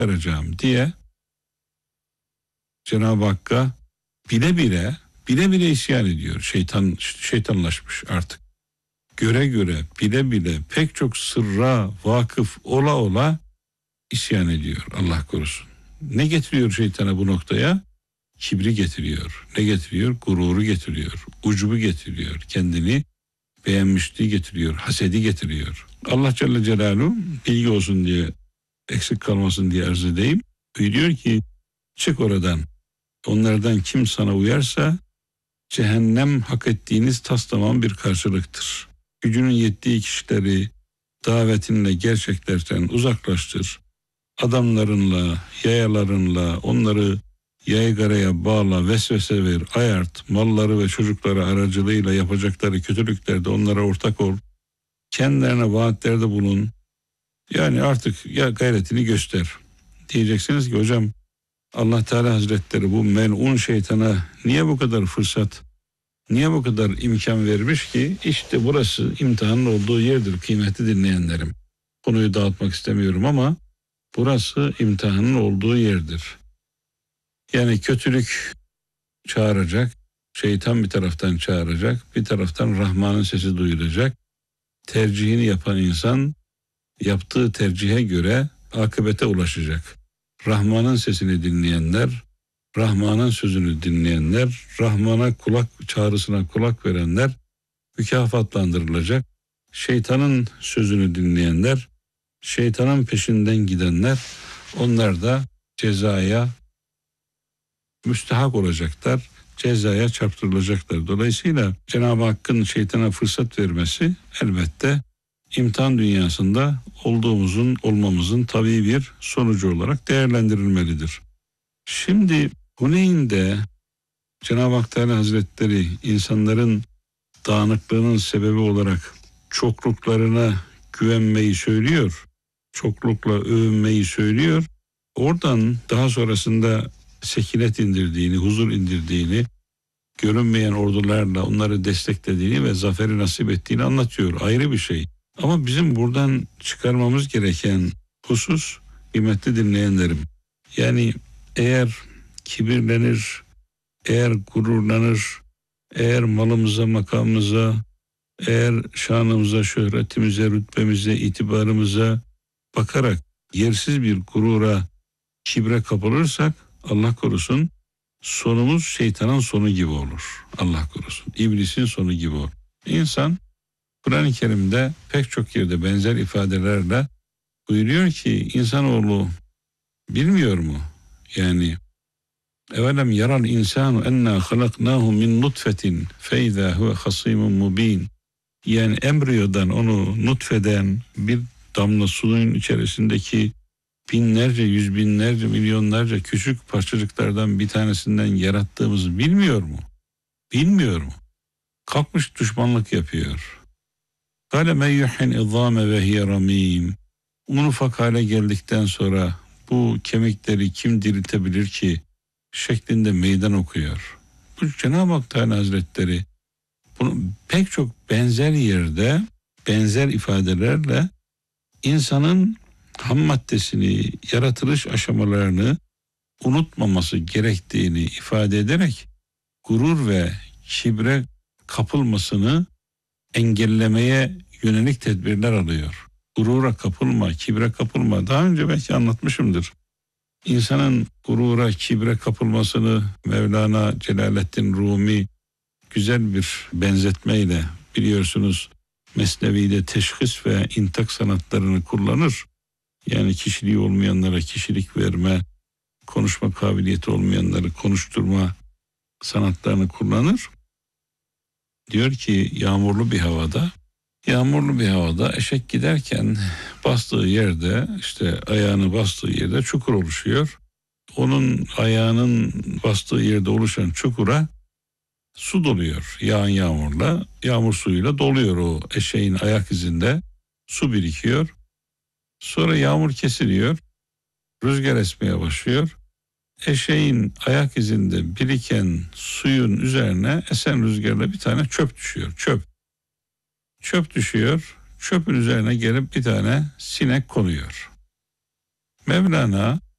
vereceğim diye Cenab-ı Hakk'a bile bile isyan ediyor. Şeytanlaşmış artık. Göre göre, bile bile pek çok sırra vakıf ola isyan ediyor, Allah korusun. Ne getiriyor şeytana bu noktaya? Kibri getiriyor. Ne getiriyor? Gururu getiriyor. Ucubu getiriyor. Kendini beğenmişliği getiriyor. Hasedi getiriyor. Allah Celle Celaluhu bilgi olsun diye, eksik kalmasın diye arz edeyim. Diyor ki çık oradan. Onlardan kim sana uyarsa cehennem hak ettiğiniz taslamam bir karşılıktır. Gücünün yettiği kişileri davetinle gerçeklerden uzaklaştır. Adamlarınla, yayalarınla onları yaygaraya bağla, vesvese ver, ayart, malları ve çocukları aracılığıyla yapacakları kötülüklerde onlara ortak ol. Kendilerine vaatlerde bulun. Yani artık ya gayretini göster. Diyeceksiniz ki hocam Allah Teala Hazretleri bu melun şeytana niye bu kadar fırsat, niye bu kadar imkan vermiş ki? İşte burası imtihanın olduğu yerdir kıymetli dinleyenlerim. Konuyu dağıtmak istemiyorum ama burası imtihanın olduğu yerdir. Yani kötülük çağıracak, şeytan bir taraftan çağıracak, bir taraftan Rahman'ın sesi duyulacak. Tercihini yapan insan yaptığı tercihe göre akıbete ulaşacak. Rahman'ın sesini dinleyenler, Rahman'ın sözünü dinleyenler, Rahman'a çağrısına kulak verenler mükafatlandırılacak. Şeytanın sözünü dinleyenler, şeytanın peşinden gidenler, onlar da cezaya müstahak olacaklar, cezaya çarptırılacaklar. Dolayısıyla Cenab-ı Hakk'ın şeytana fırsat vermesi elbette imtihan dünyasında olmamızın tabii bir sonucu olarak değerlendirilmelidir. Şimdi Huneyn'de Cenab-ı Hak Teala Hazretleri insanların dağınıklığının sebebi olarak çokluklarına güvenmeyi söylüyor. Çoklukla övünmeyi söylüyor. Oradan daha sonrasında sekinet indirdiğini, huzur indirdiğini, görünmeyen ordularla onları desteklediğini ve zaferi nasip ettiğini anlatıyor. Ayrı bir şey. Ama bizim buradan çıkarmamız gereken husus, kıymetli dinleyenlerim. Yani eğer kibirlenir, eğer gururlanır, eğer malımıza, makamımıza, eğer şanımıza, şöhretimize, rütbemize, itibarımıza bakarak yersiz bir gurura, kibre kapılırsak Allah korusun sonumuz şeytanın sonu gibi olur. Allah korusun. İblisin sonu gibi olur. İnsan Kur'an-ı Kerim'de pek çok yerde benzer ifadelerle buyuruyor ki insanoğlu bilmiyor mu? Yani evelem yaral insanu enna halaknahu min nutfetin feyza huve hasimun mubin. Yani embriyodan onu nutfeden bir damla suyun içerisindeki binlerce, yüz binlerce, milyonlarca küçük parçacıklardan bir tanesinden yarattığımızı bilmiyor mu? Bilmiyor mu? Kalkmış düşmanlık yapıyor. Kâle men yuhyin izâme ve hiye ramîm. Un ufak hale geldikten sonra bu kemikleri kim diriltebilir ki şeklinde meydan okuyor. Bu Cenab-ı Hak Teala Hazretleri bunu pek çok benzer yerde benzer ifadelerle insanın ham maddesini, yaratılış aşamalarını unutmaması gerektiğini ifade ederek gurur ve kibre kapılmasını engellemeye yönelik tedbirler alıyor. Gurura kapılma, kibre kapılma. Daha önce belki anlatmışımdır. İnsanın gurura, kibre kapılmasını Mevlana Celaleddin Rumi güzel bir benzetmeyle biliyorsunuz Mesnevi'de teşhis ve intak sanatlarını kullanır. Yani kişiliği olmayanlara kişilik verme, konuşma kabiliyeti olmayanları konuşturma sanatlarını kullanır. Diyor ki yağmurlu bir havada eşek giderken bastığı yerde işte ayağını bastığı yerde çukur oluşuyor. Onun ayağının bastığı yerde oluşan çukura su doluyor. Yağan yağmurla, yağmur suyuyla doluyor o eşeğin ayak izinde. Su birikiyor. Sonra yağmur kesiliyor. Rüzgar esmeye başlıyor. Eşeğin ayak izinde biriken suyun üzerine esen rüzgarla bir tane çöp düşüyor. Çöp düşüyor. Çöpün üzerine gelip bir tane sinek konuyor. Mevlana